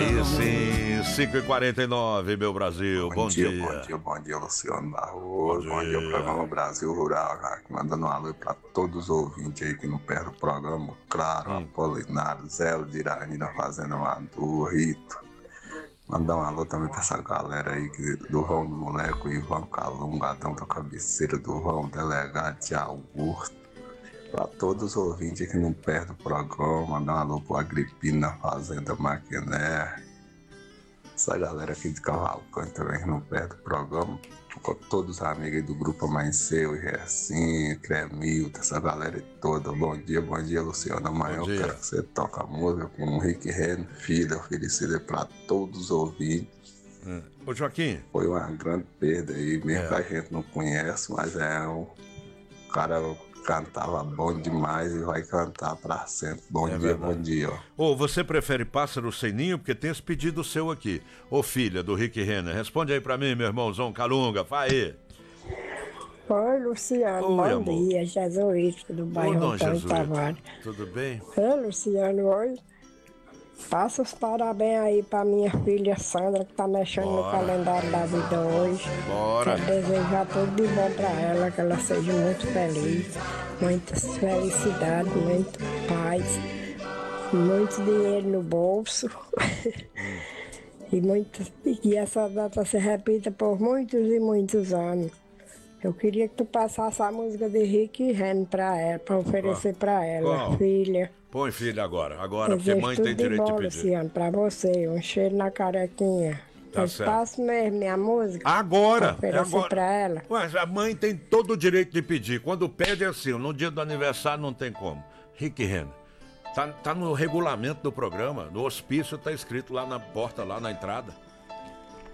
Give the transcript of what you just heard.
Aí sim, 5h49, meu Brasil. Bom dia. Bom dia, Luciano Barroso. Bom dia, programa Brasil Rural. Aqui, mandando um alô para todos os ouvintes aí que não perdem o programa. Claro, Apolinário, Zé, Dirani da Fazenda Madu, Rito. Mandar um alô também pra essa galera aí do Rão do Moleque, Ivan Calunga, Adão da Cabeceira do Rão, Delegado de Augusto. Pra todos os ouvintes que não perdem o programa, mandar um alô pro Agripino na Fazenda Maquiné. Essa galera aqui de Cavalcante também que não perde o programa. Com todos os amigos aí do Grupo Amanheceu, Gercinho, Cremilton, essa galera toda. Bom dia, Luciano. Amanhã eu quero que você toque a música com o Rick Renner, filho, oferecida pra todos os ouvintes. Ô Joaquim. Foi uma grande perda aí, mesmo que a gente não conhece, mas é um cara cantava bom demais e vai cantar pra sempre. Bom dia. Ô, você prefere pássaro sem ninho? Porque tem esse pedido seu aqui. Ô filha do Rick Renner, responde aí pra mim, meu irmãozão Calunga, vai aí. Oi, Luciano, Oi, bom dia, jesuíta do bairro Antônio Tavares. Tudo bem? Oi, Luciano, oi. Passa os parabéns aí pra minha filha Sandra, que tá mexendo no calendário da vida hoje. Bora. Quero desejar tudo de bom pra ela, que ela seja muito feliz, muita felicidade, muita paz, muito dinheiro no bolso. E que essa data se repita por muitos e muitos anos. Eu queria que tu passasse a música de Rick Renner pra ela, pra oferecer pra ela, filha. Põe filha agora, porque mãe tem direito de pedir. Luciano, pra você, um cheiro na carequinha. Tá certo. Passo mesmo minha música. Agora, oferecer pra ela. Ué, a mãe tem todo o direito de pedir. Quando pede é assim, no dia do aniversário não tem como. Rick Renner, tá no regulamento do programa, no hospício tá escrito lá na porta, lá na entrada.